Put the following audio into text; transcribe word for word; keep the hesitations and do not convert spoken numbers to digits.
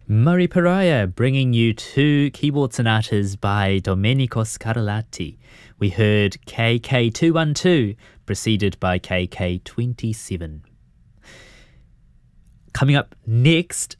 Murray Pariah bringing you two keyboard sonatas by Domenico Scarlatti. We heard K K two one two, preceded by K K twenty-seven. Coming up next,